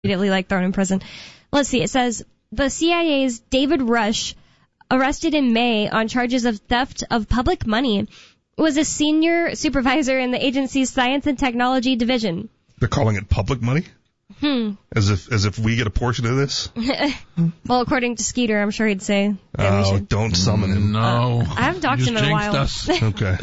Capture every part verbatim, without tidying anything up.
immediately like thrown in prison. Let's see. It says the C I A's David Rush, arrested in May on charges of theft of public money, was a senior supervisor in the agency's Science and Technology Division. They're calling it public money? Hmm. As if as if we get a portion of this? Well, according to Skeeter, I'm sure he'd say. Oh, don't summon him. No. Uh, I haven't talked to him in a while. Okay.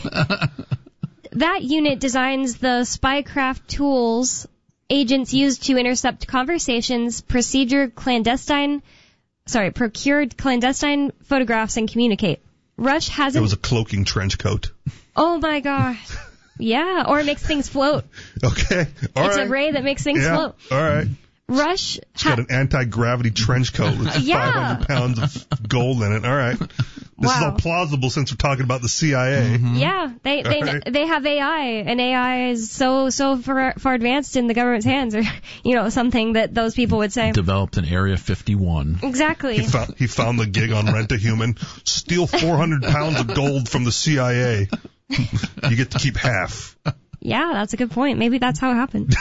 That unit designs the spycraft tools agents use to intercept conversations, procedure clandestine, sorry, procured clandestine photographs, and communicate. Rush hasn't... It was a cloaking trench coat. Oh, my God. Yeah, or it makes things float. Okay, all it's right. a ray that makes things yeah. float. All right. Rush... It's got an anti-gravity trench coat with yeah. five hundred pounds of gold in it. All right. This wow. is all plausible since we're talking about the C I A. Mm-hmm. Yeah, they they right. they have A I, and A I is so so far, far advanced in the government's hands, or you know, something that those people would say. Developed in Area fifty-one. Exactly. He found, he found the gig on Rent a Human. Steal four hundred pounds of gold from the C I A. You get to keep half. Yeah, that's a good point. Maybe that's how it happened.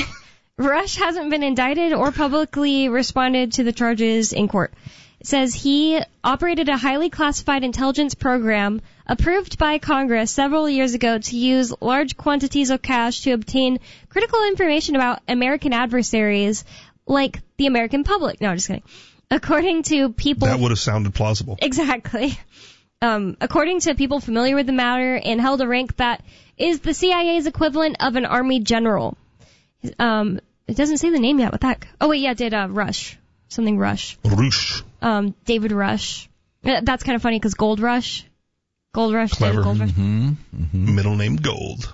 Rush hasn't been indicted or publicly responded to the charges in court. It says he operated a highly classified intelligence program approved by Congress several years ago to use large quantities of cash to obtain critical information about American adversaries like the American public. No, I'm just kidding. According to people... That would have sounded plausible. Exactly. Um, according to people familiar with the matter, and held a rank that is the C I A's equivalent of an army general. Um, it doesn't say the name yet. What the heck? Oh, wait, yeah, it did uh, Rush. Something Rush. Rush. Um, David Rush. Uh, That's kind of funny because Gold Rush. Gold Rush. Clever. David Gold Rush. Mm-hmm. Mm-hmm. Middle name Gold.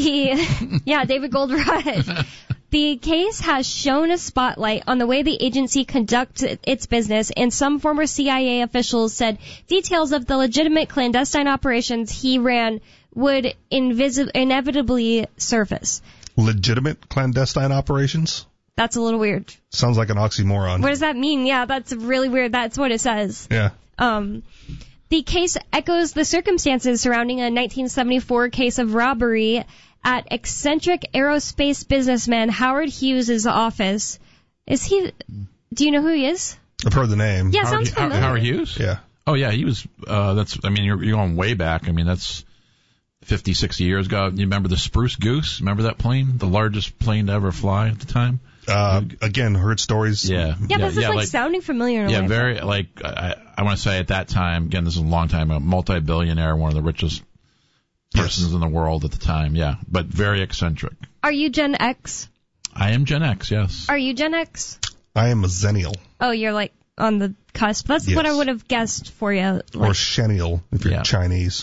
The yeah, David Gold Rush. The case has shown a spotlight on the way the agency conducts its business, and some former C I A officials said details of the legitimate clandestine operations he ran would invis- inevitably surface. Legitimate clandestine operations? That's a little weird. Sounds like an oxymoron. What does that mean? Yeah, that's really weird. That's what it says. Yeah. Um, the case echoes the circumstances surrounding a nineteen seventy-four case of robbery at eccentric aerospace businessman Howard Hughes' office. Is he... Do you know who he is? I've heard the name. Yeah, Howard, sounds familiar. Howard Hughes? Yeah. Oh, yeah, he was... Uh, that's. I mean, you're, you're going way back. I mean, that's fifty, sixty years ago. You remember the Spruce Goose? Remember that plane? The largest plane to ever fly at the time? Uh, again, heard stories. Yeah. Yeah, yeah this is yeah, like, like sounding familiar in a Yeah, way. very, like, I, I want to say at that time, again, this is a long time ago, multi-billionaire, one of the richest persons Yes. in the world at the time, yeah, but very eccentric. Are you Gen X? I am Gen X, yes. Are you Gen X? I am a Zennial. Oh, you're like on the cusp. That's Yes. what I would have guessed for you. Or Like, Shennial, if you're Yeah. Chinese.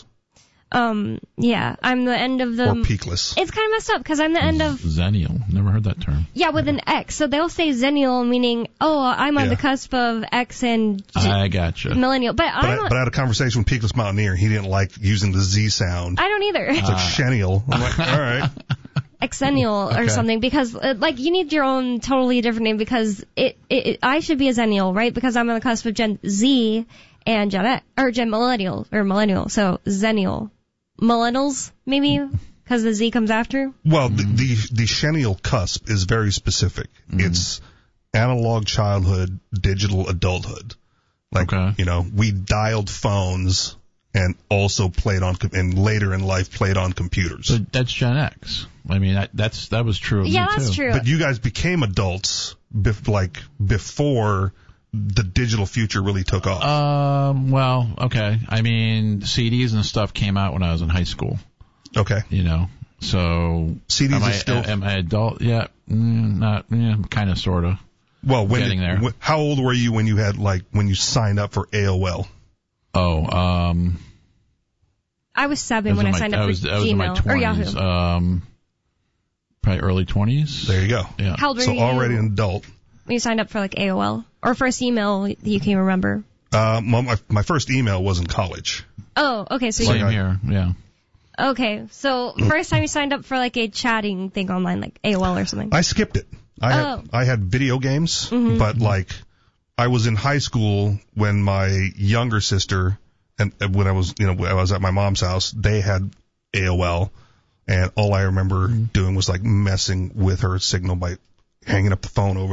um, yeah, I'm the end of the... Or Peakless. It's kind of messed up because I'm the end of... Zennial. Never heard that term. Yeah, with an X. So they'll say Zennial, meaning, oh, I'm on Yeah. the cusp of X and G- I gotcha. millennial. But, But I'm I, not, but I had a conversation with Peakless Mountaineer. He didn't like using the Z sound. I don't either. It's like Shennial. I'm like, all right. Exennial or Okay. something, because uh, like you need your own totally different name, because it, it, it I should be a Zennial, right? Because I'm on the cusp of Gen Z and Gen X, or Gen Millennial, or Millennial, so Zennial. Millennials, maybe, because the Z comes after? Well, the, the, the Shennial cusp is very specific. It's analog childhood, digital adulthood. Like, Okay. you know, we dialed phones and also played on, com- and later in life played on computers. So that's Gen X. I mean, that, that's that was true of Yeah, me, that's too. true. But you guys became adults, bef- like, before the digital future really took off. Um, well, okay. I mean, C Ds and stuff came out when I was in high school, Okay. you know. So C Ds am are I, still... am I adult? Yeah, mm, not, yeah, kind of, sort of. Well, when getting there. wh- how old were you when you had, like, when you signed up for A O L? Oh, um, I was I seven was when in I my, signed I up was, for I was in my Gmail, or Yahoo. twenties, um, probably early twenties. There you go. Yeah. How old were So you already an adult. when you signed up for like A O L? Or first email that you can remember? Uh, well, my, my first email was in college. Oh, okay, so Same you... I- here, yeah. Okay, so first time you signed up for like a chatting thing online, like A O L or something. I skipped it. I had, Oh. I had video games, Mhm. but like I was in high school when my younger sister and and when I was, you know, when I was at my mom's house, they had A O L, and all I remember doing was like messing with her signal by hanging up the phone over